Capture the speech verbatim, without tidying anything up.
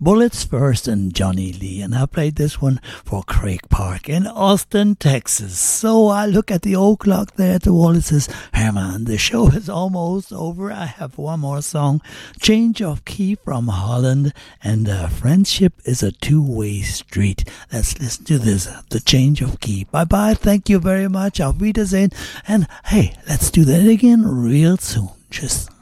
Bullets First and Johnny Lee, and I played this one for Craig Park in Austin, Texas. So I look at the old clock there at the wall. It says, Herman, the show is almost over. I have one more song, Change of Key from Holland, and uh, friendship is a two-way street. Let's listen to this, the Change of Key. Bye-bye. Thank you very much. Auf Wiedersehen. And hey, let's do that again real soon. Tschüss.